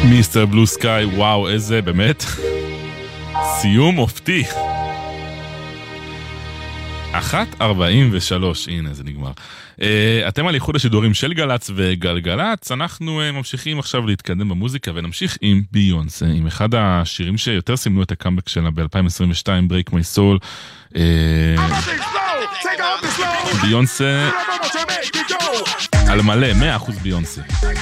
מיסטר בלו סקאי, וואו, איזה באמת סיום אופטי. 1:43, הנה זה נגמר. אתם על איחוד השידורים של גלץ וגלגלץ, אנחנו ממשיכים עכשיו להתקדם במוזיקה ונמשיך עם ביונסה, עם אחד השירים שיותר סימנו את הקאמבק שלה ב-2022, Break My Soul. ביונסה על מלא, 100% ביונסה.